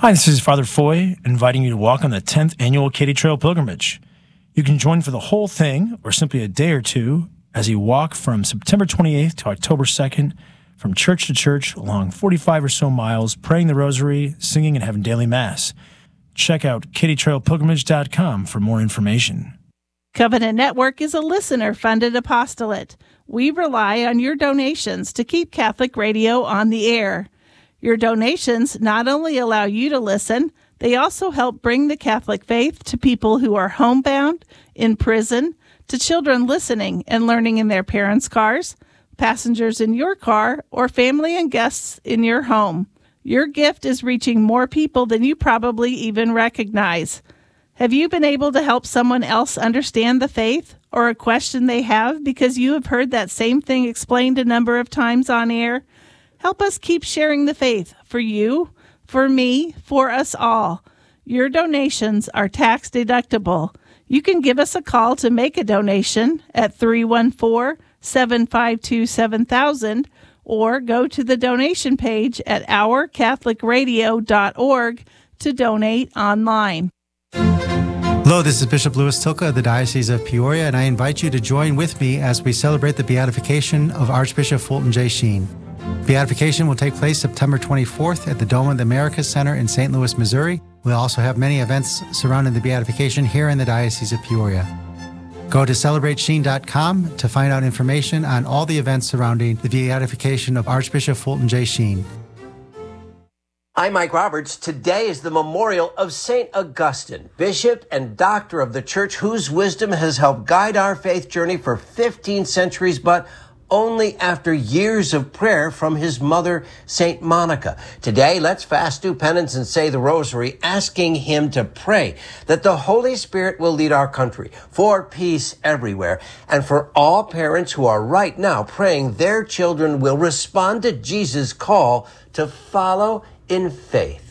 Hi, this is Father Foy, inviting you to walk on the 10th annual Katy Trail Pilgrimage. You can join for the whole thing, or simply a day or two, as you walk from September 28th to October 2nd, from church to church, along 45 or so miles, praying the rosary, singing, and having daily mass. Check out katytrailpilgrimage.com for more information. Covenant Network is a listener-funded apostolate. We rely on your donations to keep Catholic radio on the air. Your donations not only allow you to listen, they also help bring the Catholic faith to people who are homebound, in prison, to children listening and learning in their parents' cars, passengers in your car, or family and guests in your home. Your gift is reaching more people than you probably even recognize. Have you been able to help someone else understand the faith or a question they have because you have heard that same thing explained a number of times on air? Help us keep sharing the faith for you, for me, for us all. Your donations are tax deductible. You can give us a call to make a donation at 314-752-7000 or go to the donation page at ourcatholicradio.org to donate online. Hello, this is Bishop Louis Tilka of the Diocese of Peoria, and I invite you to join with me as we celebrate the beatification of Archbishop Fulton J. Sheen. Beatification will take place September 24th at the Dome of the Americas Center in St. Louis, Missouri. We'll also have many events surrounding the beatification here in the Diocese of Peoria. Go to celebratesheen.com to find out information on all the events surrounding the beatification of Archbishop Fulton J. Sheen. I'm Mike Roberts. Today is the memorial of St. Augustine, bishop and doctor of the Church, whose wisdom has helped guide our faith journey for 15 centuries, but only after years of prayer from his mother, St. Monica. Today, let's fast, do penance, and say the rosary, asking him to pray that the Holy Spirit will lead our country for peace everywhere, and for all parents who are right now praying their children will respond to Jesus' call to follow in faith.